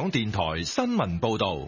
港電台新聞報道。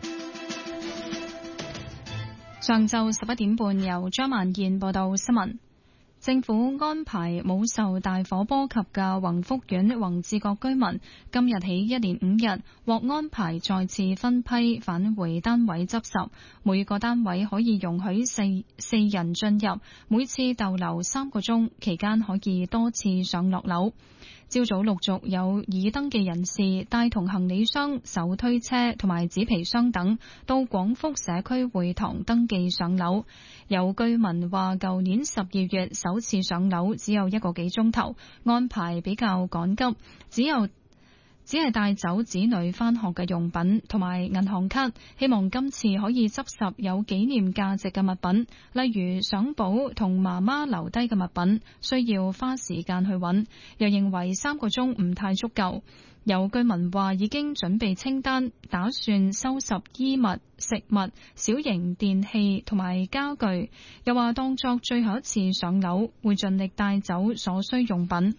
上晝11點半，由張萬燕報道新聞。政府安排冇受大火波及嘅宏福苑宏志閣居民，今日起一連5日獲安排再次分批返回單位執拾，每個單位可以容許四人進入，每次逗留3個鐘，期間可以多次上落樓。朝早陸續有已登記人士帶同行李箱、手推車同埋紙皮箱等到廣福社區會堂登記上樓。有居民話舊年12月首次上樓只有1個幾鐘頭，安排比較趕急，只係帶走子女返學嘅用品同埋銀行卡，希望今次可以執拾有紀念價值嘅物品，例如相簿同媽媽留低嘅物品，需要花時間去揾，又認為3個鐘唔太足夠。有居民話已經準備清單，打算收拾衣物、食物、小型電器同埋家具，又話當作最後一次上樓，會盡力帶走所需用品。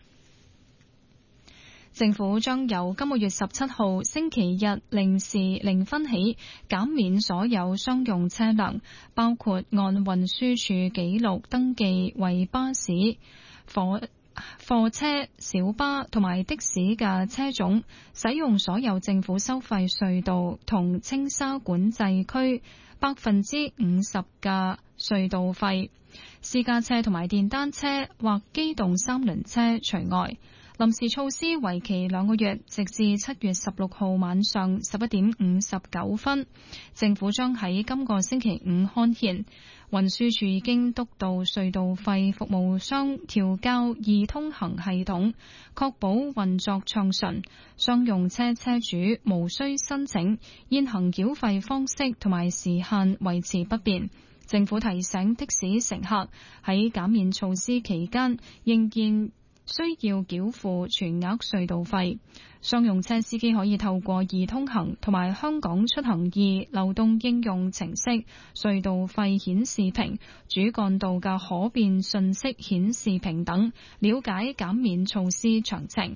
政府將由今個月17號星期日0時0分起減免所有商用車輛，包括按運輸署記錄登記為巴士、貨車、小巴同埋的士嘅車種，使用所有政府收費隧道同青沙管制區50%嘅隧道費。私家車同埋電單車或機動3輪車除外。臨時措施為期2個月，直至7月16號晚上11點59分。政府將喺今個星期五刊憲。運輸署已經督導隧道費服務商調校易通行系統，確保運作暢順。商用車車主無需申請，現行繳費方式同埋時限維持不變。政府提醒的士乘客喺減免措施期間仍然需要繳付全額隧道費。商用車司機可以透過易通行同埋香港出行易流動應用程式、隧道費顯示屏、主幹道嘅可變信息顯示屏等，了解減免措施詳情。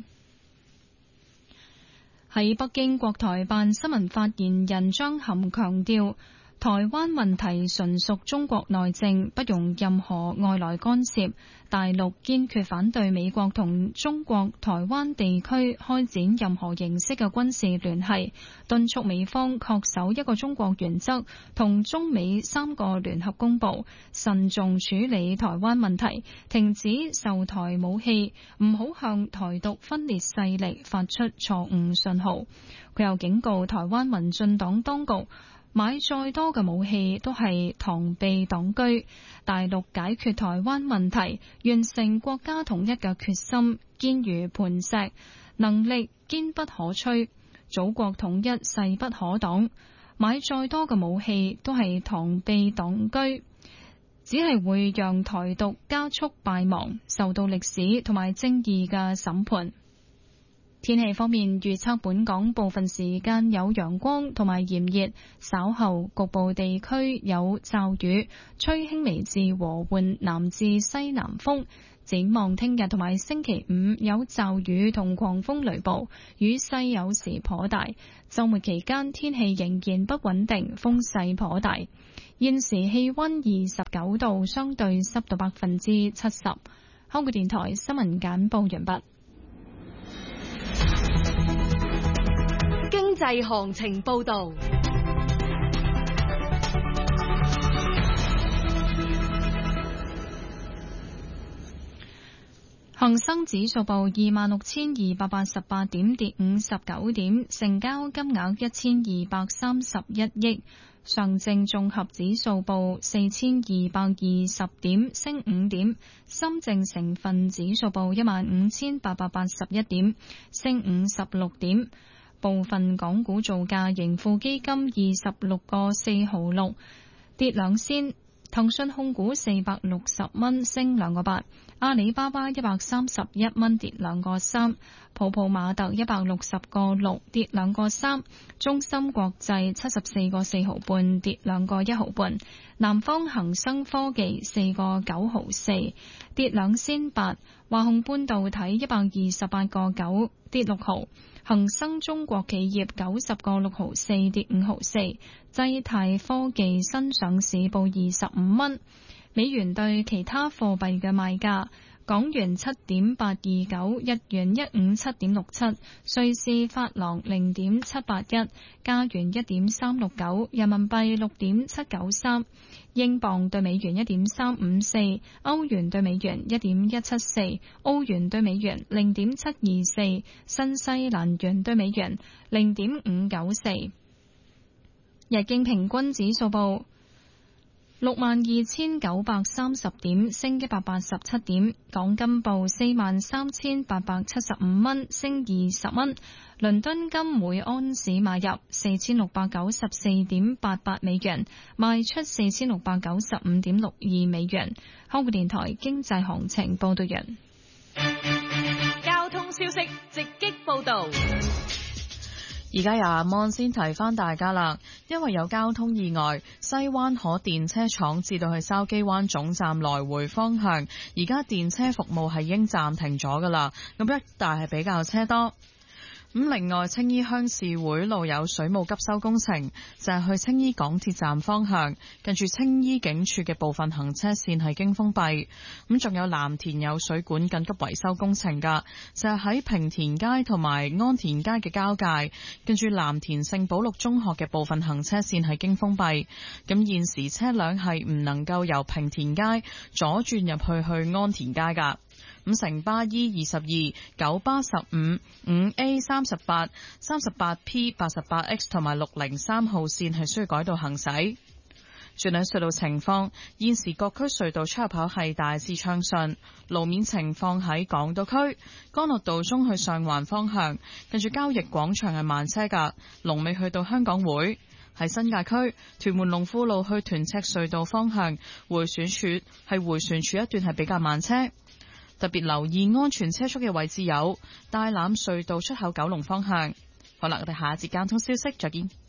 喺北京，國台辦新聞發言人張含強調，台灣問題純屬中國內政，不容任何外來干涉。大陸堅決反對美國同中國台灣地區開展任何形式嘅軍事聯繫，敦促美方恪守一個中國原則同中美3個聯合公報，慎重處理台灣問題，停止售台武器，唔好向台獨分裂勢力發出錯誤信號。佢又警告台灣民進黨當局，買再多嘅武器都係螳臂擋車，大陸解決台灣問題、完成國家統一嘅決心堅如磐石，能力堅不可摧，祖國統一勢不可擋。買再多嘅武器都係螳臂擋車，只係會讓台獨加速敗亡，受到歷史同埋正義嘅審判。天氣方面，預測本港部分時間有陽光同埋炎熱，稍後局部地區有驟雨，吹輕微至和緩南至西南風。展望聽日同埋星期五有驟雨同狂風雷暴，雨勢有時頗大。週末期間天氣仍然不穩定，風勢頗大。現時氣溫29度，相對濕度70%。香港電台新聞簡報完畢。 經濟行情報道。 恒生指數報26,288點，跌59點，成交金額1,231億。上證綜合指數報4,220點，升5點。深證成分指數報15,881點，升56點。部分港股造價，盈富基金26個4毫6，跌2仙。騰訊控股460蚊，升2個8；阿里巴巴131蚊，跌2個3；普普馬特160個6，跌2個3；中芯國際74個4毫半，跌2個1毫半； 南方恒生科技4個9毫4，跌2仙8。華虹半導體128個9，跌6毫。恒生中國企業90個6毫4，跌5毫4。濟泰科技新上市報25蚊。美元對其他貨幣嘅賣價：港元7.829，日元157.67，瑞士法郎0.781，加元1.369，人民幣6.793，英鎊對美元1.354，歐元對美元1.174，澳元對美元0.724，新西蘭元對美元0.594。日經平均指數報62,930點，升187點。港金報43,875蚊，升20蚊。倫敦金每安士買入4694.88美元，賣出4695.62美元。香港電台經濟行情報道完。 交通消息直擊報道。 而家由阿 Mon 先提翻大家啦，因為有交通意外，西灣河電車廠至到去筲箕灣總站來回方向，而家電車服務係已經暫停咗噶啦，咁一帶係比較車多。咁另外，青衣鄉事會路有水務急修工程，就係去青衣港鐵站方向，近住青衣警署嘅部分行車線係經封閉。咁仲有藍田有水管緊急維修工程噶，就係喺平田街同埋安田街嘅交界，近住藍田聖保祿中學嘅部分行車線係經封閉。咁現時車輛係唔能夠由平田街左轉入去安田街噶。咁城巴 E22、九巴15、5A 38、38P、88X 同埋603號線係需要改道行駛。轉喺隧道情況，現時各區隧道出入口係大致暢順。路面情況喺港島區，干諾道中去上環方向，近住交易廣場係慢車㗎，龍尾去到香港會。喺新界區，屯門龍富路去屯赤隧道方向，迴旋處一段係比較慢車。特別留意安全車速嘅位置有大欖隧道出口九龍方向。好啦，我哋下一節交通消息再見。